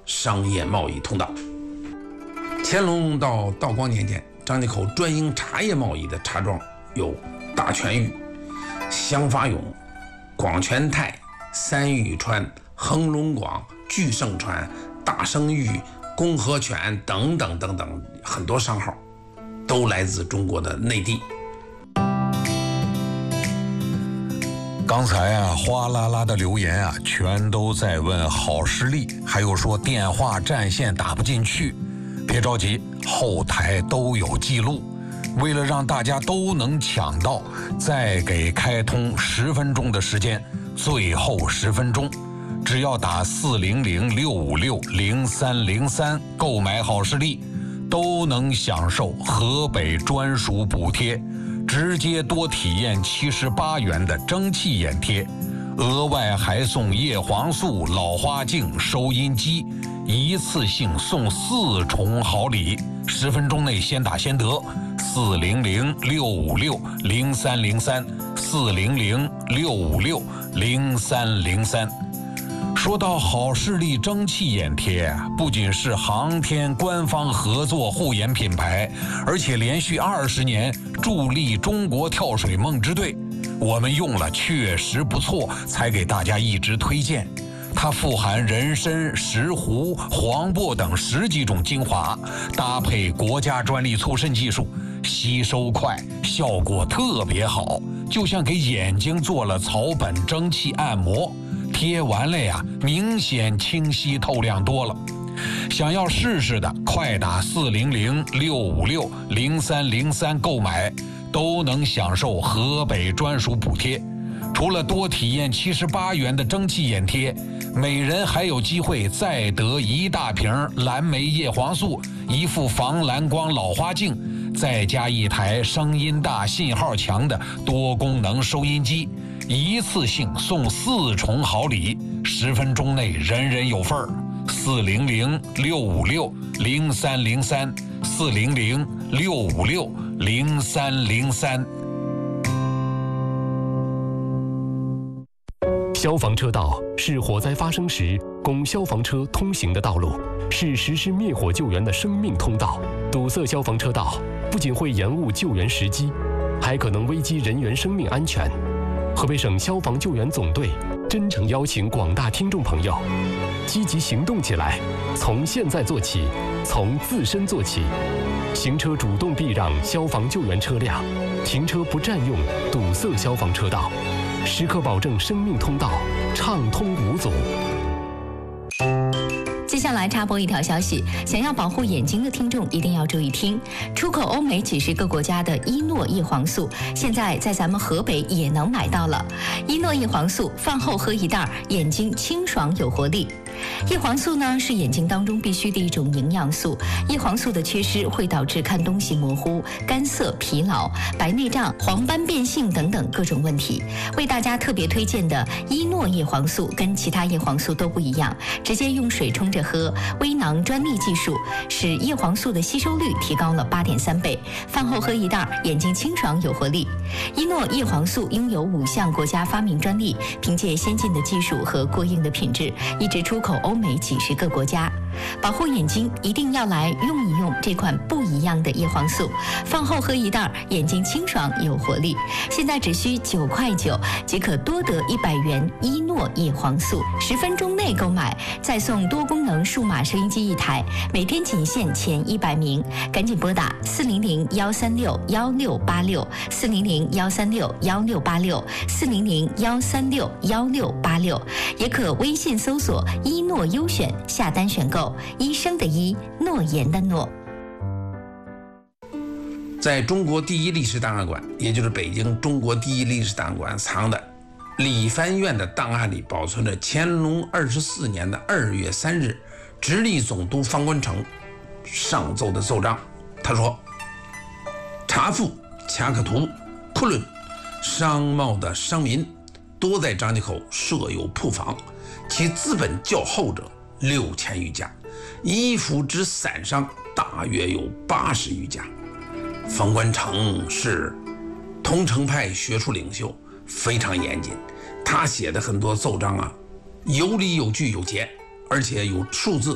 商业贸易通道。乾隆到道光年间，张家口专营茶叶贸易的茶庄有大全峪、香发永、广全泰、三玉川、恒隆广、聚盛川、大生峪、公和泉等等等等，很多商号都来自中国的内地。 刚才啊，哗啦啦的留言啊，全都在问好视力，还有说电话占线打不进去。别着急，后台都有记录。为了让大家都能抢到，再给开通10分钟的时间，最后10分钟，只要打400-656-0303购买好视力，都能享受河北专属补贴。直接多体验78元的蒸汽眼贴，额外还送叶黄素、老花镜、收音机，一次性送4重好礼。10分钟内先打先得，400-656-0303，400-656-0303。说到好视力蒸汽眼贴，不仅是航天官方合作护眼品牌，而且连续20年助力中国跳水梦之队。我们用了确实不错，才给大家一直推荐。它富含人参、石斛、黄柏等10几种精华，搭配国家专利促渗技术，吸收快，效果特别好，就像给眼睛做了草本蒸汽按摩。贴完了呀，明显清晰透亮多了。想要试试的，快打400-656-0303购买，都能享受河北专属补贴。除了多体验78元的蒸汽眼贴，每人还有机会再得1大瓶蓝莓叶黄素、1副防蓝光老花镜，再加1台声音大、信号强的多功能收音机。一次性送4重好礼，10分钟内人人有份儿。400-656-0303，400-656-0303。 消防车道是火灾发生时供消防车通行的道路，是实施灭火救援的生命通道。堵塞消防车道不仅会延误救援时机，还可能危及人员生命安全。河北省消防救援总队真诚邀请广大听众朋友积极行动起来，从现在做起，从自身做起。行车主动避让消防救援车辆，停车不占用堵塞消防车道，时刻保证生命通道畅通无阻。 接下来插播一条消息，想要保护眼睛的听众一定要注意听。出口欧美几十个国家的伊诺叶黄素，现在在咱们河北也能买到了。伊诺叶黄素饭后喝1袋，眼睛清爽有活力。叶黄素呢是眼睛当中必须的一种营养素，叶黄素的缺失会导致看东西模糊、干涩、疲劳、白内障、黄斑变性等等各种问题。为大家特别推荐的伊诺叶黄素跟其他叶黄素都不一样，直接用水冲着喝，微囊专利技术使叶黄素的吸收率提高了8.3倍，饭后喝1袋，眼睛清爽有活力。伊诺叶黄素拥有5项国家发明专利，凭借先进的技术和过硬的品质，一直出口欧美几十个国家。保护眼睛一定要来用一用这款不一样的叶黄素，饭后喝1袋，眼睛清爽有活力。现在只需9.9块即可多得100元伊诺叶黄素，10分钟内购买，再送多功能数码收音机1台，每天仅限前100名，赶紧拨打400-136-1686，400-136-1686，400-136-1686，也可微信搜索伊诺优选下单选购，医生的医，诺言的诺。 在中国第一历史档案馆，也就是北京中国第一历史档案馆藏的理藩院的档案里，保存着乾隆24年的2月3日，直隶总督方官成上奏的奏章。他说：查复、恰克图、库伦商贸的商民多在张家口设有铺房，其资本较厚者6000余家，衣服之散商大约有80余家。方官成是桐城派学术领袖，非常严谨，他写的很多奏章啊，有理有据有节，而且有数字